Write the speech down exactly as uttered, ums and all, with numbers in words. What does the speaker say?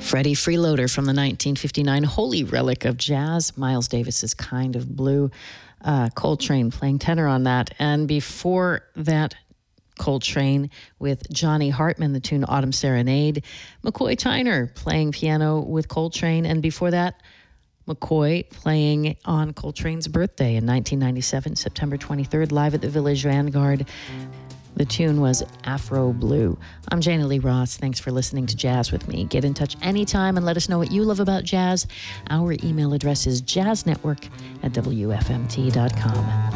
Freddie Freeloader from the nineteen fifty-nine holy relic of jazz, Miles Davis's Kind of Blue. Uh, Coltrane playing tenor on that. And before that, Coltrane with Johnny Hartman, the tune Autumn Serenade. McCoy Tyner playing piano with Coltrane. And before that, McCoy playing on Coltrane's birthday in nineteen ninety-seven, September twenty-third, live at the Village Vanguard. The tune was Afro Blue. I'm Jana Lee Ross. Thanks for listening to Jazz with me. Get in touch anytime and let us know what you love about jazz. Our email address is jazznetwork at W F M T dot com.